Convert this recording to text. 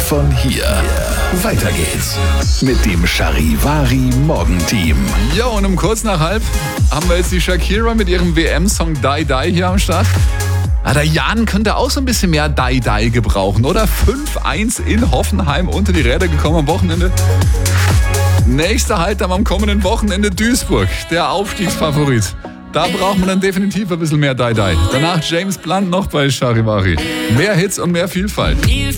von hier. Weiter geht's mit dem Charivari Morgenteam. Ja, und um kurz nach halb haben wir jetzt die Shakira mit ihrem WM-Song Die Die hier am Start. Der Jan könnte auch so ein bisschen mehr Die Die gebrauchen, oder? 5-1 in Hoffenheim unter die Räder gekommen am Wochenende. Nächster Halt am kommenden Wochenende Duisburg, der Aufstiegsfavorit. Da braucht man dann definitiv ein bisschen mehr Die Die. Danach James Blunt noch bei Charivari. Mehr Hits und mehr Vielfalt.